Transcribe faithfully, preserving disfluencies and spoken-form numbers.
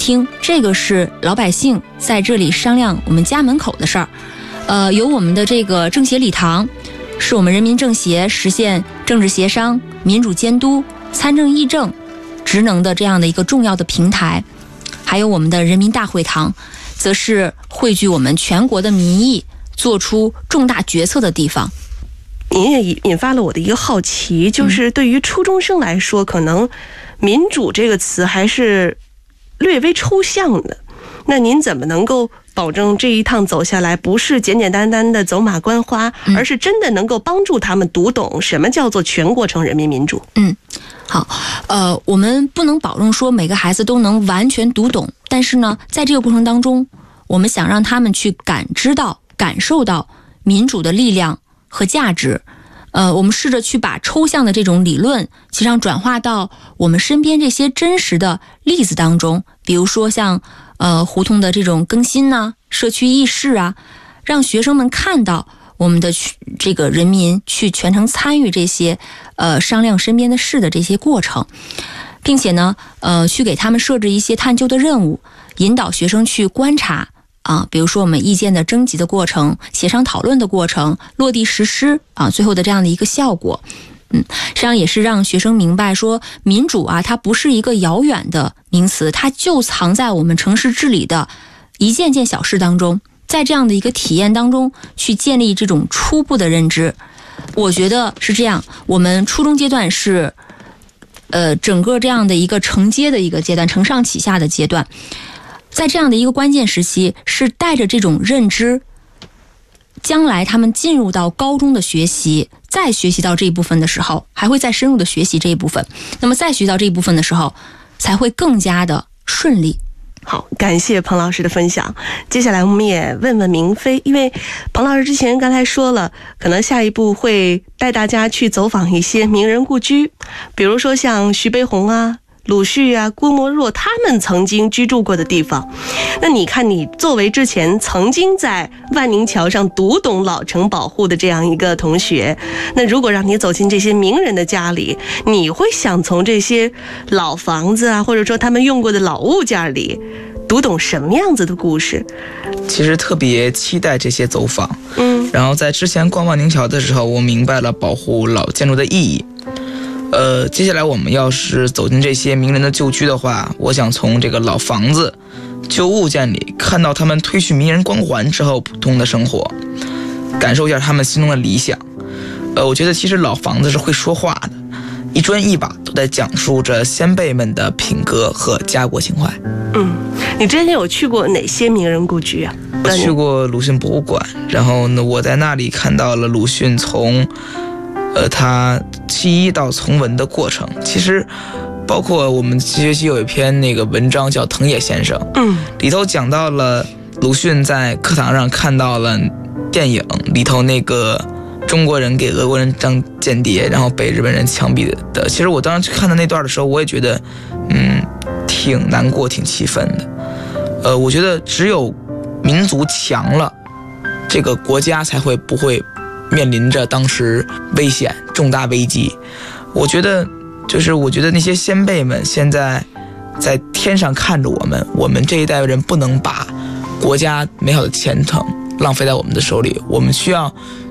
厅，这个是老百姓在这里商量我们家门口的事儿。呃，有我们的这个政协礼堂，是我们人民政协实现政治协商、民主监督、参政议政职能的这样的一个重要的平台。还有我们的人民大会堂，则是汇聚我们全国的民意，做出重大决策的地方。 您也引发了我的一个好奇，就是对于初中生来说，可能民主这个词还是略微抽象的。那您怎么能够保证这一趟走下来不是简简单单的走马观花，而是真的能够帮助他们读懂什么叫做全过程人民民主？ 嗯，好，呃，我们不能保证说每个孩子都能完全读懂，但是呢，在这个过程当中，我们想让他们去感知到、感受到民主的力量和价值。呃，我们试着去把抽象的这种理论，其实上转化到我们身边这些真实的例子当中，比如说像呃胡同的这种更新呐、啊、社区议事啊，让学生们看到我们的这个人民去全程参与这些呃商量身边的事的这些过程，并且呢，呃，去给他们设置一些探究的任务，引导学生去观察。啊，比如说我们意见的征集的过程、协商讨论的过程、落地实施啊，最后的这样的一个效果，嗯，实际上也是让学生明白说，民主啊，它不是一个遥远的名词，它就藏在我们城市治理的一件件小事当中，在这样的一个体验当中去建立这种初步的认知。我觉得是这样，我们初中阶段是，呃，整个这样的一个承接的一个阶段，承上启下的阶段。在这样的一个关键时期，是带着这种认知，将来他们进入到高中的学习，再学习到这一部分的时候，还会再深入的学习这一部分，那么再学习到这一部分的时候，才会更加的顺利。 好，感谢彭老师的分享。接下来我们也问问明飞，因为彭老师之前刚才说了，可能下一步会带大家去走访一些名人故居，比如说像徐悲鸿啊、鲁迅啊、郭沫若他们曾经居住过的地方。那你看，你作为之前曾经在万宁桥上读懂老城保护的这样一个同学，那如果让你走进这些名人的家里，你会想从这些老房子啊，或者说他们用过的老物件里读懂什么样子的故事？ 其实特别期待这些走访， 嗯， 然后在之前逛万宁桥的时候，我明白了保护老建筑的意义。呃，接下来我们要是走进这些名人的旧居的话，我想从这个老房子、旧物件里看到他们褪去名人光环之后普通的生活，感受一下他们心中的理想。呃，我觉得其实老房子是会说话的，一砖一瓦都在讲述着先辈们的品格和家国情怀。 嗯，你之前有去过哪些名人故居啊？ 我去过鲁迅博物馆，然后呢，我在那里看到了鲁迅从呃，他弃医到从文的过程。其实包括我们学习有一篇那个文章叫《藤野先生》， 嗯， 里头讲到了鲁迅在课堂上看到了电影里头那个中国人给俄国人当间谍，然后被日本人枪毙的。其实我当时看到那段的时候，我也觉得嗯挺难过挺气愤的。呃，我觉得只有民族强了，这个国家才会不会面临着当时危险重大危机。我觉得就是我觉得那些先辈们现在在天上看着我们，我们这一代人不能把国家美好的前程浪费在我们的手里，我们需要